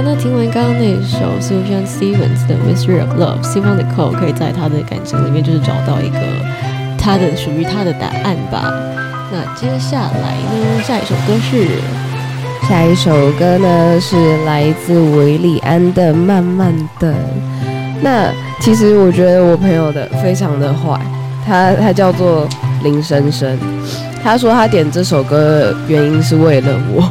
那听完刚刚那一首 Sufjan Stevens 的 Mystery of Love， 希望 Nicole 可以在他的感情里面就是找到一个属于他的答案吧。那接下来呢，下一首歌呢是来自韦礼安的《慢慢等》。那其实我觉得我朋友的非常的坏，他叫做林生生，他说他点这首歌的原因是为了我。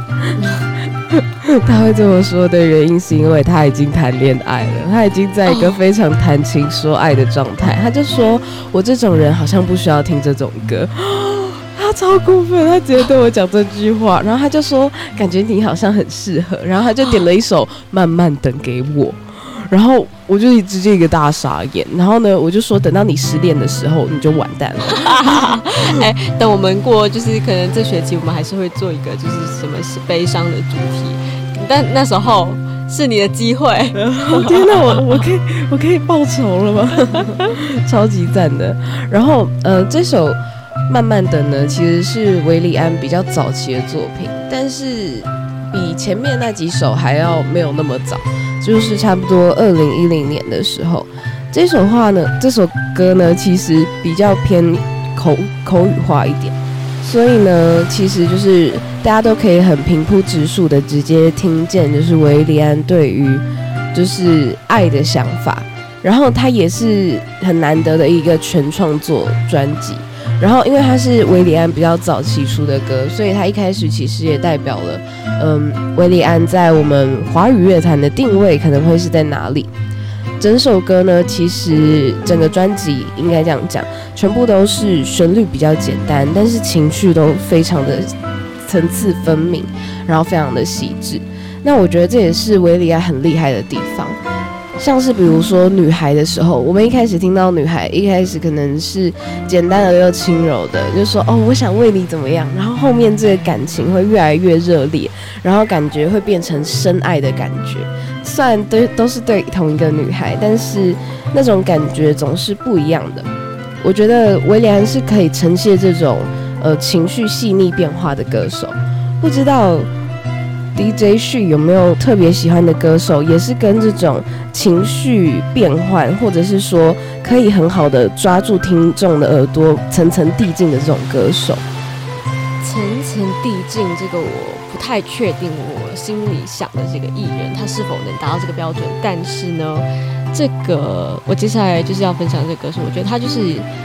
他会这么说的原因是因为他已经谈恋爱了，他已经在一个非常谈情说爱的状态。他就说我这种人好像不需要听这种歌。他超过分，他直接对我讲这句话，然后他就说感觉你好像很适合，然后他就点了一首《慢慢等》给我，然后我就直接一个大傻眼。然后呢，我就说等到你失恋的时候你就完蛋了。 等我们过就是可能这学期我们还是会做一个就是什么悲伤的主题，但那时候是你的机会。 天哪，我可以报仇了吗？超级赞的。然后这首慢慢的呢，其实是韦礼安比较早期的作品，但是比前面那几首还要没有那么早，就是差不多2010年的时候。这首歌呢，其实比较偏口语化一点，所以呢，其实就是大家都可以很平铺直述的直接听见，就是韦礼安对于就是爱的想法。然后他也是很难得的一个全创作专辑。然后因为他是韦礼安比较早期出的歌，所以他一开始其实也代表了韦礼安在我们华语乐坛的定位可能会是在哪里。整首歌呢，其实整个专辑应该这样讲，全部都是旋律比较简单，但是情绪都非常的层次分明，然后非常的细致。那我觉得这也是韦礼安很厉害的地方。像是比如说女孩的时候，我们一开始听到女孩，一开始可能是简单而又轻柔的，就说哦我想为你怎么样，然后后面这个感情会越来越热烈，然后感觉会变成深爱的感觉。虽然都是对同一个女孩，但是那种感觉总是不一样的。我觉得韦礼安是可以呈现这种情绪细腻变化的歌手。不知道DJ 旭有没有特别喜欢的歌手，也是跟这种情绪变换，或者是说可以很好的抓住听众的耳朵，层层递进的这种歌手？ 层层递进，这个我不太确定，我心里想的这个艺人他是否能达到这个标准。但是呢，这个我接下来就是要分享这个歌手，我觉得他就是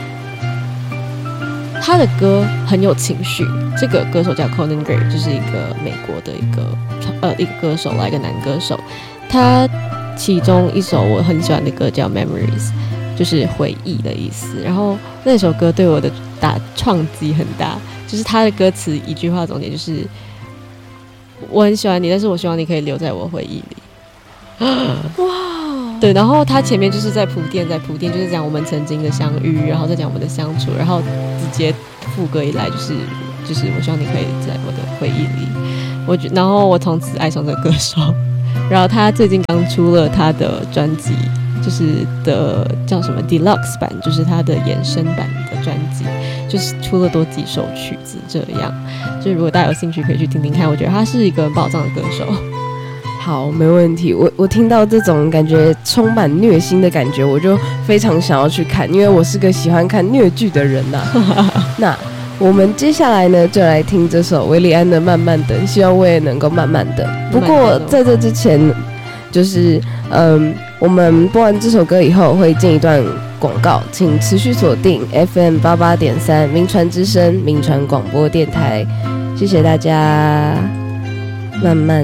他的歌很有情绪。这个歌手叫 Conan Gray， 就是一个美国的一个歌手，一个男歌手。他其中一首我很喜欢的歌叫 Memories， 就是回忆的意思。然后那首歌对我的创击很大，就是他的歌词一句话总结就是我很喜欢你，但是我希望你可以留在我回忆里。哇，对，然后他前面就是在铺垫，就是讲我们曾经的相遇，然后再讲我们的相处，然后直接副歌一来就是我希望你可以在我的回忆里。然后我从此爱上这个歌手。然后他最近刚出了他的专辑，就是的叫什么 Deluxe 版，就是他的衍生版的专辑，就是出了多几首曲子，这样。就如果大家有兴趣可以去听听看，我觉得他是一个很宝藏的歌手。 好，没问题。我听到这种感觉充满虐心的感觉，我就非常想要去看，因为我是个喜欢看虐剧的人呐。那我们接下来呢，就来听这首韦礼安的《慢慢等》，希望我也能够慢慢等。不过在这之前，就是我们播完这首歌以后会进一段广告，请持续锁定 FM 88.3民传之声民传广播电台，谢谢大家，慢慢。